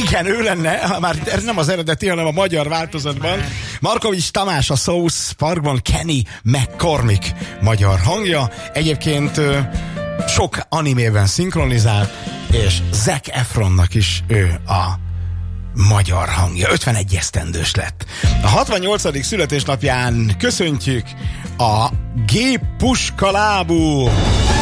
Igen, ő lenne, már ez nem az eredeti, hanem a magyar változatban. Markovics Tamás a South Parkban, Kenny McCormick magyar hangja. Egyébként sok animében szinkronizál, és Zac Efronnak is ő a magyar hangja. 51 esztendős lett. A 68. születésnapján köszöntjük a G. Puskalábú